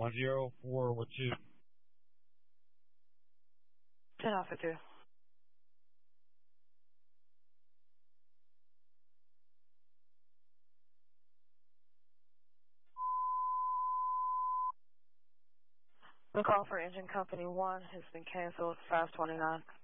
104 with 2. 10 off at 2. The call for engine company 1 has been canceled, 529.